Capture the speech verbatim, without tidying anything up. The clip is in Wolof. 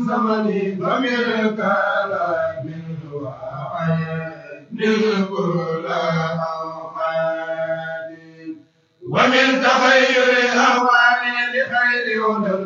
زمني ومن كلام وعين كل أوقات ومن تغير أهوالي لخير هدى